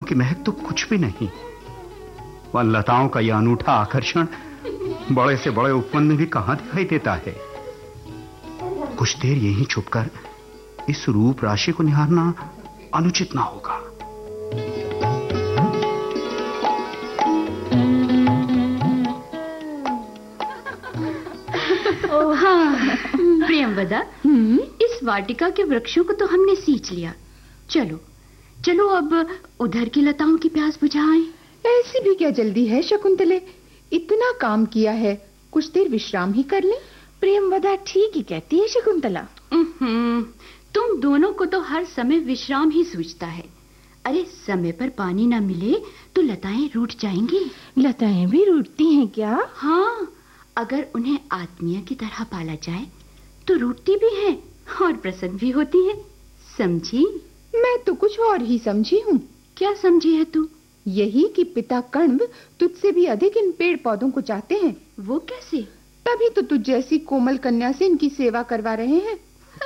की महक तो कुछ भी नहीं। वह लताओं का यह अनूठा आकर्षण बड़े से बड़े उपवन में भी कहां दिखाई देता है। कुछ देर यहीं छुपकर इस रूप राशि को निहारना अनुचित ना होगा। हाँ प्रियंवदा, इस वाटिका के वृक्षों को तो हमने सींच लिया। चलो चलो अब उधर की लताओं की प्यास बुझाएं। ऐसी भी क्या जल्दी है शकुंतले? इतना काम किया है, कुछ देर विश्राम ही कर लें। प्रियंवदा ठीक ही कहती है शकुंतला। तुम दोनों को तो हर समय विश्राम ही सूझता है। अरे समय पर पानी ना मिले तो लताएं रूठ जाएंगी। लताएं भी रूठती हैं क्या? हाँ, अगर उन्हें आत्मीय की तरह पाला जाए तो रूठती भी हैं और प्रसन्न भी होती हैं। समझी? मैं तो कुछ और ही समझी हूँ। क्या समझी है तू? यही कि पिता कण्व तुझसे भी अधिक इन पेड़ पौधों को चाहते हैं। वो कैसे? तभी तो तुझ जैसी कोमल कन्या से इनकी सेवा करवा रहे हैं।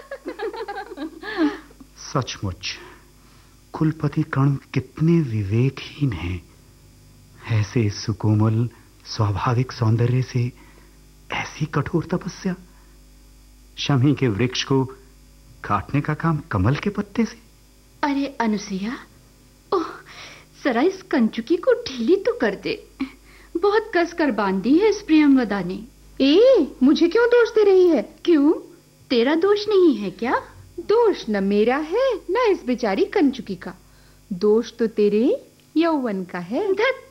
सचमुच कुलपति कण्व कितने विवेकहीन हैं। ऐसे सुकोमल स्वाभाविक सौंदर्य से ऐसी कठोर तपस्या। शमी के वृक्ष को काटने का काम कमल के पत्ते से। अरे अनुसुईया, ओह जरा इस कंचुकी को ढीली तो कर दे। बहुत कस कर बांधी है इस प्रियंवदा ने। मुझे क्यों दोष दे रही है? क्यों, तेरा दोष नहीं है क्या? दोष न मेरा है न इस बेचारी कंचुकी का। दोष तो तेरे यौवन का है।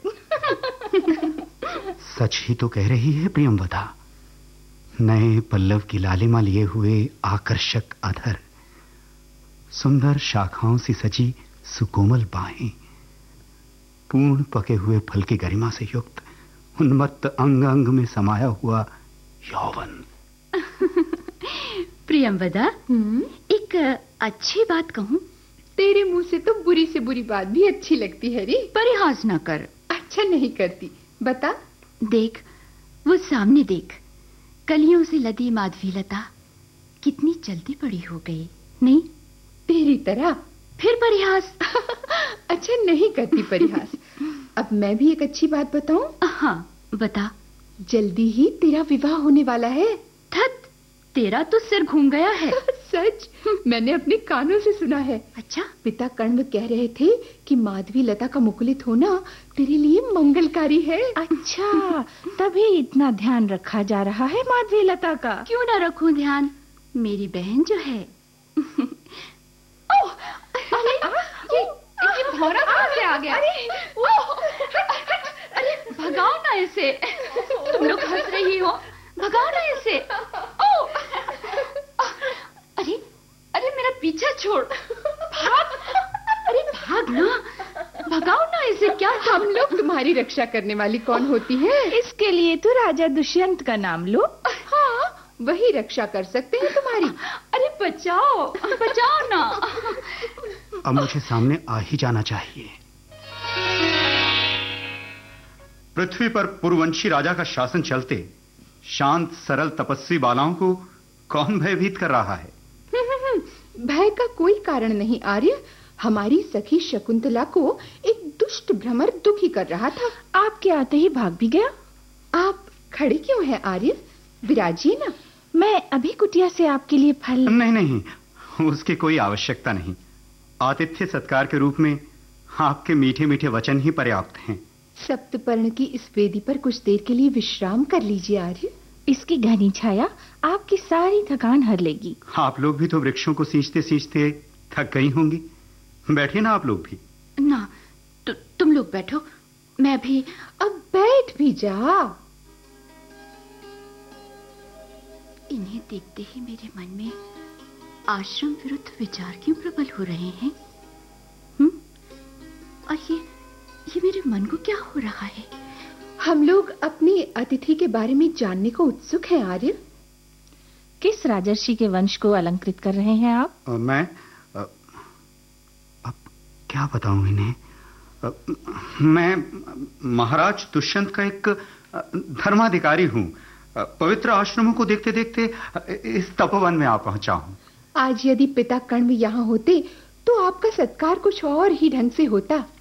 सच ही तो कह रही है प्रियंवदा। नए पल्लव की लालिमा लिए हुए आकर्षक अधर, सुंदर शाखाओं से सजी सुकोमल बाहें, पूर्ण पके हुए फल की गरिमा से युक्त उन्मत्त अंग अंग में समाया हुआ यौवन। प्रियंवदा, एक अच्छी बात कहूं? तेरे मुंह से तो बुरी से बुरी बात भी अच्छी लगती है रे। परिहास न कर। अच्छा नहीं करती, बता। देख, वो सामने देख, कलियों से लदी माधवी लता कितनी जल्दी बड़ी हो गई। नहीं तेरी तरह। फिर परिहास? अच्छा नहीं करती परिहास। अब मैं भी एक अच्छी बात बताऊं? हाँ बता। जल्दी ही तेरा विवाह होने वाला है। धत, तेरा तो सिर घूम गया है। सच, मैंने अपने कानों से सुना है। अच्छा? पिता कण्व कह रहे थे कि माधवी लता का मुकुलित होना तेरे लिए मंगलकारी है। अच्छा, तभी इतना ध्यान रखा जा रहा है माधवी लता का। क्यों ना रखूं ध्यान, मेरी बहन जो है। ये भौरा कहाँ से आ गया? अरे भगाओ ना इसे। तुम लोग हंस रही हो, भगाओ ना इसे। अरे अरे मेरा पीछा छोड़, भाग। अरे भाग ना, भगाओ ना इसे। क्या हम लोग तुम्हारी रक्षा करने वाली कौन होती है? इसके लिए तो राजा दुष्यंत का नाम लो। हाँ, वही रक्षा कर सकते हैं तुम्हारी। अरे बचाओ, बचाओ ना। अब मुझे सामने आ ही जाना चाहिए। पृथ्वी पर पूर्ववंशी राजा का शासन चलते शांत सरल तपस्वी बालाओं को कौन भयभीत कर रहा है? भय का कोई कारण नहीं आर्य। हमारी सखी शकुंतला को एक दुष्ट भ्रमर दुखी कर रहा था। आपके आते ही भाग भी गया। आप खड़े क्यों हैं आर्य? विराजिए ना। मैं अभी कुटिया से आपके लिए फल। नहीं, उसकी कोई आवश्यकता नहीं। आतिथ्य सत्कार के रूप में आपके मीठे मीठे वचन ही पर्याप्त हैं। सप्तपर्ण की इस वेदी पर कुछ देर के लिए विश्राम कर लीजिए आर्य। इसकी घनी छाया आपकी सारी थकान हर लेगी। आप लोग भी तो वृक्षों को सींचते सींचते थक गई होंगी। बैठिए ना आप लोग भी। ना, तुम लोग बैठो, मैं भी। अब बैठ भी जा। इन्हें देखते ही मेरे मन में आश्रम विरुद्ध विचार क्यों प्रबल हो रहे हैं? और ये मेरे मन को क्या हो रहा है? हम लोग अपनी अतिथि के बारे में जानने को उत्सुक हैं आर्य। किस राजर्षि के वंश को अलंकृत कर रहे हैं आप? मैं अब क्या बताऊं इन्हें? मैं महाराज दुष्यंत का एक धर्माधिकारी हूं। पवित्र आश्रमों को देखते देखते इस तपोवन में आ पहुंचा हूं। आज यदि पिता कण्व यहाँ होते तो आपका सत्कार कुछ और ही ढंग से होता।